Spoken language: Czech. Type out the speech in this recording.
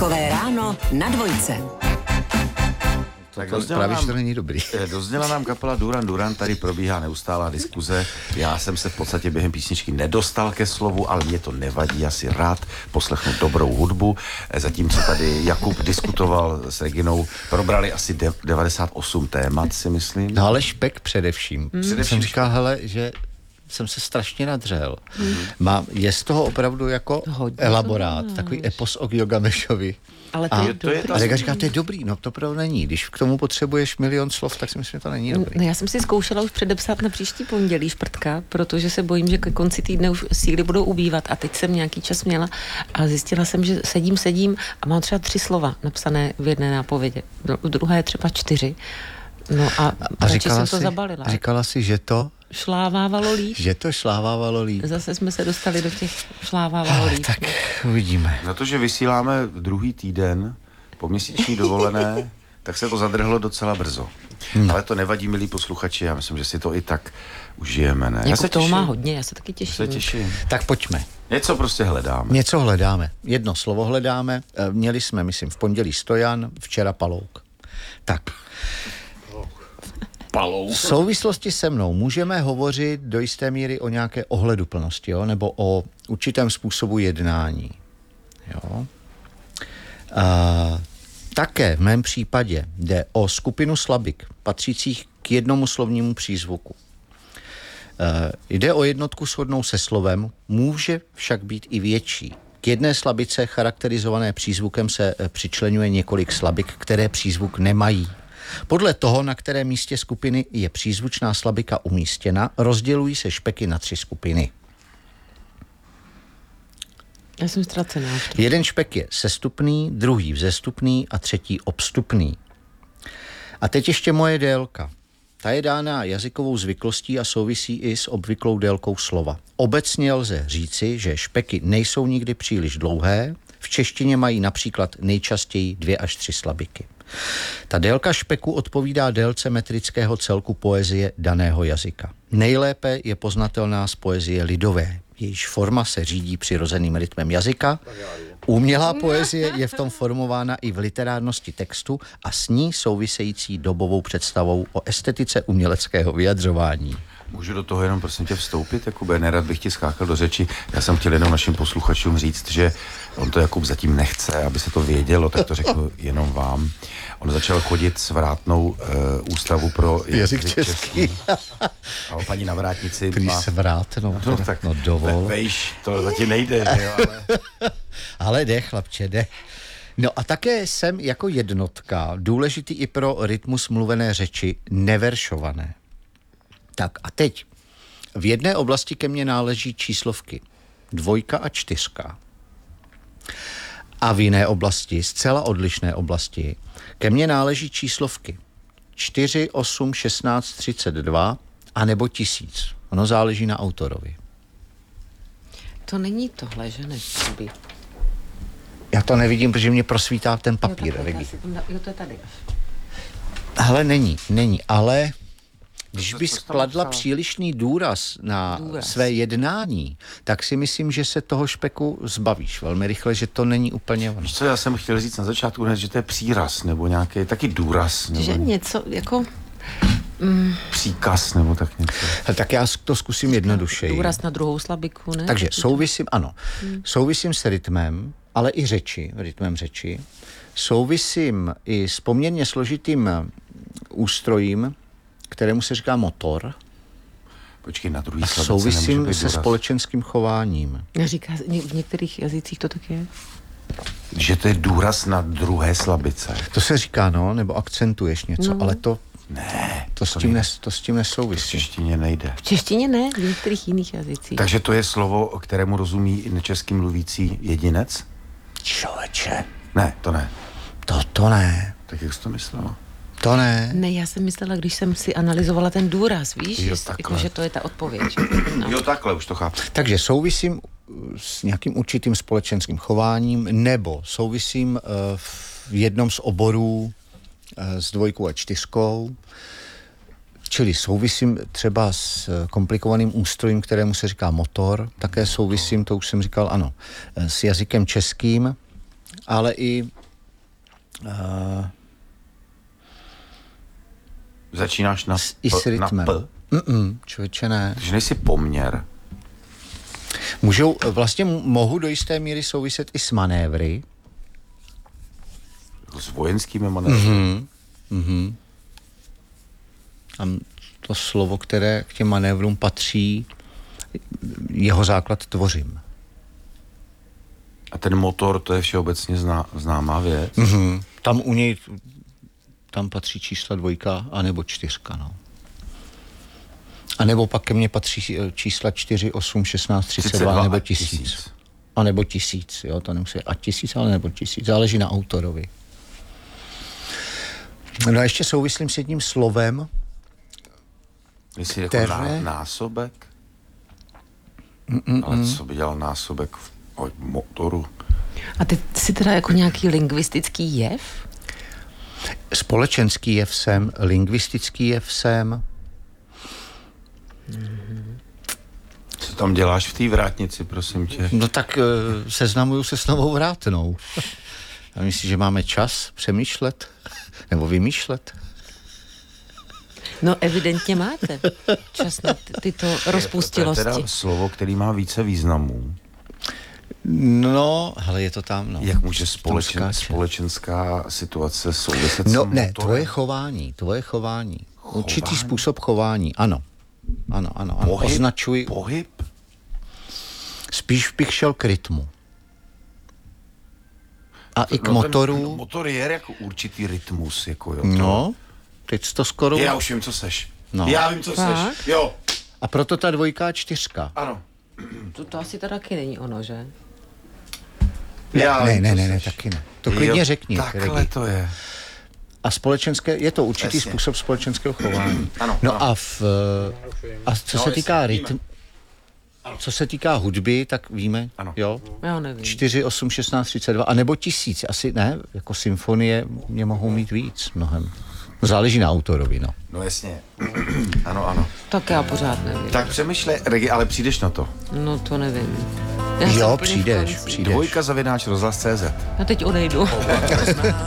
Takové ráno na dvojce. Tak právě, že to není dobrý. Dozněla nám kapela Duran Duran, tady probíhá neustálá diskuze. Já jsem se v podstatě během písničky nedostal ke slovu, ale mě to nevadí, já si rád poslechnu dobrou hudbu. Zatímco tady Jakub diskutoval s Reginou, probrali asi 98 témat, si myslím. No ale Špek především. Jsem říkal, hele, že jsem se strašně nadřel. Je z toho opravdu jako elaborát, takový epos o Gilgamešovi. Ale to je a Rega říká, to je dobrý, no to opravdu není. Když k tomu potřebuješ milion slov, tak si myslím, že to není dobrý. No, já jsem si zkoušela už předepsat na příští pondělí šprtka, protože se bojím, že ke konci týdne už síly budou ubývat a teď jsem nějaký čas měla a zjistila jsem, že sedím a mám třeba 3 slova napsané v jedné nápovědě. V druhé třeba 4. No a radši jsem to zabalila. Říkala si, že to šlávávalo líp. Že to šlávávalo líp. Zase jsme se dostali do těch šlávávalo líp. Tak uvidíme. Na to, že vysíláme druhý týden po měsíční dovolené, tak se to zadrhlo docela brzo. Ale to nevadí, milí posluchači, já myslím, že si to i tak užijeme, ne? Já se toho má hodně, já se taky těším. Tak pojďme. Něco prostě hledáme. Něco hledáme. Jedno slovo hledáme. Měli jsme, myslím, v pondělí Stojan, včera Palouk. Tak. V souvislosti se mnou můžeme hovořit do jisté míry o nějaké ohleduplnosti, jo? Nebo o určitém způsobu jednání. Jo? Také v mém případě jde o skupinu slabik, patřících k jednomu slovnímu přízvuku. Jde o jednotku shodnou se slovem, může však být i větší. K jedné slabice charakterizované přízvukem se přičleňuje několik slabik, které přízvuk nemají. Podle toho, na kterém místě skupiny je přízvučná slabika umístěna, rozdělují se špeky na 3 skupiny. Já jsem ztracená. Jeden špek je sestupný, druhý vzestupný a třetí obstupný. A teď ještě moje délka. Ta je dána jazykovou zvyklostí a souvisí i s obvyklou délkou slova. Obecně lze říci, že špeky nejsou nikdy příliš dlouhé, v češtině mají například nejčastěji 2 až 3 slabiky. Ta délka špeku odpovídá délce metrického celku poezie daného jazyka. Nejlépe je poznatelná z poezie lidové, jejíž forma se řídí přirozeným rytmem jazyka. Umělá poezie je v tom formována i v literárnosti textu a s ní související dobovou představou o estetice uměleckého vyjadřování. Můžu do toho jenom prosím tě vstoupit, Jakube, nerad bych ti skákal do řeči. Já jsem chtěl jenom našim posluchačům říct, že on to Jakub zatím nechce, aby se to vědělo, tak to řeknu jenom vám. On začal chodit s vrátnou ústavu pro jazyk český. A paní na vrátnici má... s vrátnou, no dovol. Vejš, to zatím nejde, že jo, ale... Ale jde, chlapče, jde. No a také jsem jako jednotka důležitý i pro rytmus mluvené řeči neveršované. Tak a teď. V jedné oblasti ke mně náleží číslovky 2 a 4. A v jiné oblasti, zcela odlišné oblasti, ke mně náleží číslovky 4, 8, 16, 32 a nebo 1000. Ono záleží na autorovi. To není tohle, že ne? Já to nevidím, protože mě prosvítá ten papír. Jo, to je tady. Hele, není, ale... Když bys kladla přílišný důraz na své jednání, tak si myslím, že se toho špeku zbavíš velmi rychle, že to není úplně ono. Víš co, já jsem chtěl říct na začátku, že to je příraz, nebo nějaký taky důraz. Nebo... Že něco jako... Příkaz, nebo tak něco. Tak já to zkusím jednodušeji. Důraz na druhou slabiku, ne? Takže souvisím s rytmem, ale i rytmem řeči. Souvisím i s poměrně složitým ústrojím, kterému se říká motor. Počkej, na druhý slabice souvisím se společenským chováním. Říká, v některých jazycích to tak je. Že to je důraz na druhé slabice. To se říká, no, nebo akcentuješ něco, ale to... Ne. To s tím nesouvisí. V češtině nejde. V češtině ne, v některých jiných jazycích. Takže to je slovo, o kterému rozumí i nečeský mluvící jedinec? Člověče. Ne, to ne. To ne. Tak jak jsi to myslela? To ne. Ne, já jsem myslela, když jsem si analyzovala ten důraz, víš? Jo, jako, že to je ta odpověď. No. Jo, takhle, už to chápu. Takže souvisím s nějakým určitým společenským chováním, nebo souvisím v jednom z oborů s 2 a 4, čili souvisím třeba s komplikovaným ústrojem, kterému se říká motor, také souvisím, to už jsem říkal, ano, s jazykem českým, ale i Začínáš na i s rytmem. P? Člověče, ne. Takže nejsi poměr. Mohu do jisté míry souviset i s manévry. S vojenskými manévry. Tam to slovo, které k těm manévrům patří, jeho základ tvořím. A ten motor, to je všeobecně známá věc. Tam u něj patří čísla 2 anebo 4, no. A nebo pak ke mně patří čísla 4, 8, 16, 32 nebo 1000. A nebo 1000, jo, to nemusí a 1000, ale nebo 1000, záleží na autorovi. No a ještě souvislím s jedním slovem. Jestli jako násobek? Ale co by dělal násobek v motoru? A ty jsi teda jako nějaký lingvistický jev? Společenský jev jsem, lingvistický jev jsem. Co tam děláš v té vrátnici, prosím tě? No tak seznamuju se s novou vrátnou. A myslíš, že máme čas přemýšlet? Nebo vymýšlet? No evidentně máte čas na tyto rozpustilosti. To je teda slovo, který má více významů. No, ale je to tam, no. Jak může společenská situace souviset s motorem? Ne, tvoje chování. Určitý způsob chování, ano. Označuji. Pohyb? Spíš bych šel k rytmu. A i k motoru. Motor je jako určitý rytmus, jako jo. No, teď to skoro. Já už vím, co seš. No. Já vím, co seš. Jo. A proto ta 2 a 4. Ano. To asi to taky není ono, že? Ne, taky ne. To klidně řekni. Takhle to je. A je to určitý způsob společenského chování. Ano, no ano. A co se týká rytmu, co se týká hudby, tak víme, jo? Já nevím. 4, 8, 16, 32, a nebo 1000, asi ne, jako symfonie mě mohou mít víc, mnohem. Záleží na autorovi, no. No jasně. Ano. Tak já pořád nevím. Tak přemýšlej, Regi, ale přijdeš na to. No to nevím. Jo, přijdeš. 2@rozhlas.cz. Já teď odejdu.